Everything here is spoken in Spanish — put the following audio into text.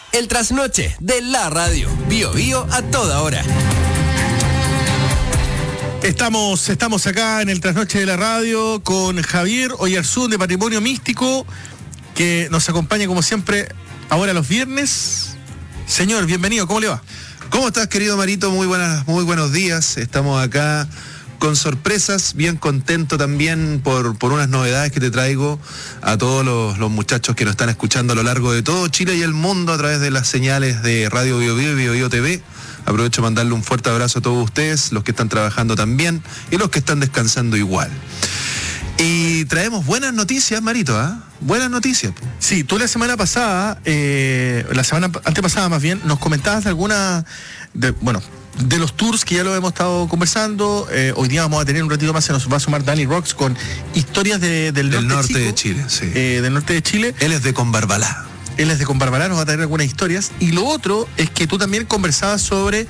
El trasnoche de la radio. Bio Bio a toda hora. Estamos acá en el trasnoche de la radio con Javier Oyarzún de Patrimonio Místico, que nos acompaña como siempre ahora los viernes. Señor, bienvenido, ¿cómo le va? ¿Cómo estás, querido Marito? Muy buenos días. Estamos acá con sorpresas, bien contento también por unas novedades que te traigo a todos los muchachos que nos están escuchando a lo largo de todo Chile y el mundo a través de las señales de Radio Bio Bio y Bio Bio TV. Aprovecho para mandarle un fuerte abrazo a todos ustedes, los que están trabajando también y los que están descansando igual. Y traemos buenas noticias, Marito, ¿ah? Buenas noticias. Sí, tú la semana pasada, la semana antepasada más bien, nos comentabas alguna de los tours que ya lo hemos estado conversando. Hoy día vamos a tener un ratito más, se nos va a sumar Dani Rocks con historias del norte de Chile, sí. Del norte de Chile. Él es de Conbarbalá. Él es de Conbarbalá, nos va a traer algunas historias. Y lo otro es que tú también conversabas sobre